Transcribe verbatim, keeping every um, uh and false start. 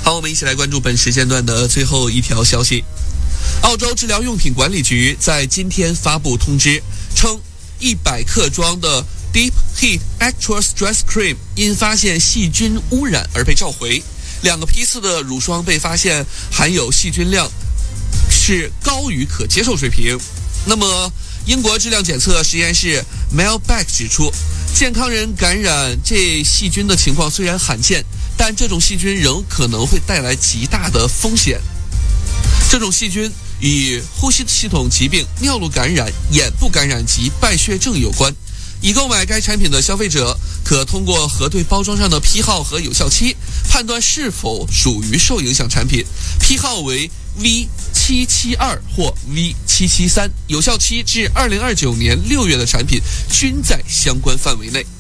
好，我们一起来关注本时间段的最后一条消息。澳洲治疗用品管理局在今天发布通知，称一百克装的 Deep Heat Extra Stress Cream 因发现细菌污染而被召回。两个批次的乳霜被发现含有细菌量是高于可接受水平。那么，英国质量检测实验室 Mailback 指出，健康人感染这细菌的情况虽然罕见，但这种细菌仍可能会带来极大的风险。这种细菌与呼吸系统疾病、尿路感染、眼部感染及败血症有关。已购买该产品的消费者可通过核对包装上的批号和有效期，判断是否属于受影响产品。批号为 V 七七二 或 V 七七三，有效期至二零二九年六月的产品均在相关范围内。